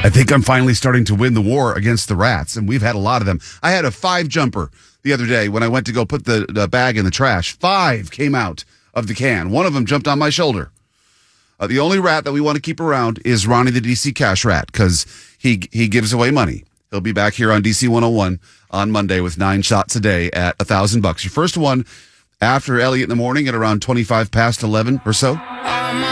I think I'm finally starting to win the war against the rats, and we've had a lot of them. I had a 5-jumper the other day when I went to go put the bag in the trash. 5 came out of the can. One of them jumped on my shoulder. The only rat that we want to keep around is Ronnie the DC Cash Rat, because he gives away money. He'll be back here on DC 101 on Monday with 9 shots a day at $1,000. Your first one after Elliot in the morning at around 25 past 11 or so.